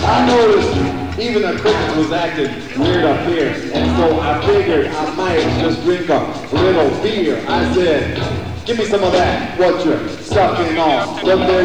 I noticed even the cricket was acting weird up here, and so I figured I might just drink a little beer. I said, give me some of that, what you're sucking on. But there